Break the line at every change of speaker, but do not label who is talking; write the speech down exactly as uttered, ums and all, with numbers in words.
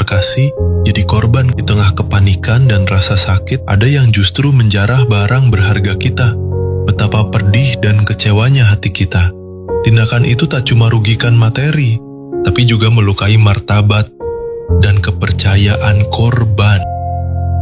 kasih, jadi korban di tengah kepanikan dan rasa sakit. Ada yang justru menjarah barang berharga kita. Betapa pedih dan kecewanya hati kita. Tindakan itu tak cuma rugikan materi, tapi juga melukai martabat dan kepercayaan korban.